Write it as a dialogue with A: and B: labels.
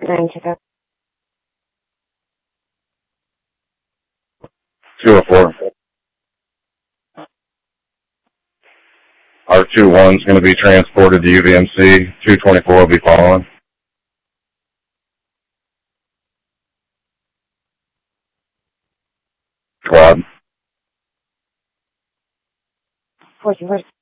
A: 9
B: 204. R21 is going to be transported to UVMC. 224 will be following. Squad.
A: 44.